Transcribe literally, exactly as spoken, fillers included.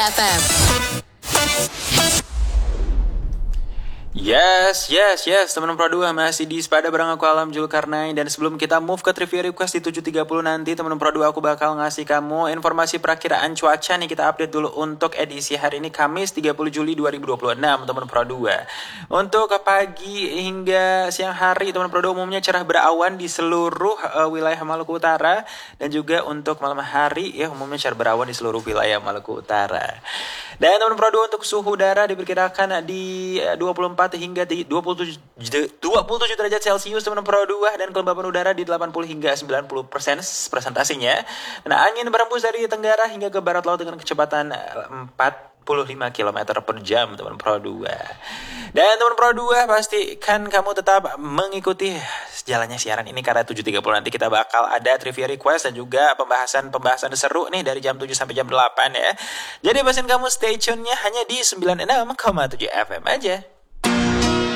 F M. Yes, yes, yes, teman-teman Pro dua masih di Sepada bareng aku Alam Julkarnain. Dan sebelum kita move ke trivia request di tujuh tiga puluh nanti, teman-teman Pro dua aku bakal ngasih kamu informasi perakiraan cuaca nih. Kita update dulu untuk edisi hari ini Kamis tiga puluh Juli dua ribu dua puluh enam, teman-teman Pro dua. Untuk pagi hingga siang hari, teman-teman Pro dua umumnya cerah berawan di seluruh uh, wilayah Maluku Utara. Dan juga untuk malam hari ya umumnya cerah berawan di seluruh wilayah Maluku Utara. Dan teman-teman Pro dua untuk suhu udara diperkirakan di dua puluh empat hingga dua puluh tujuh, dua puluh tujuh derajat Celcius teman-teman Pro dua, dan kelembapan udara di delapan puluh hingga sembilan puluh persen presentasinya. Dan angin berembus dari tenggara hingga ke barat laut dengan kecepatan empat puluh lima kilometer per jam teman Pro dua. Dan teman Pro dua pastikan kamu tetap mengikuti jalannya siaran ini karena tujuh tiga puluh nanti kita bakal ada trivia request dan juga pembahasan-pembahasan seru nih dari jam tujuh sampai jam delapan ya. Jadi pastikan kamu stay tune-nya hanya di sembilan puluh enam koma tujuh F M aja.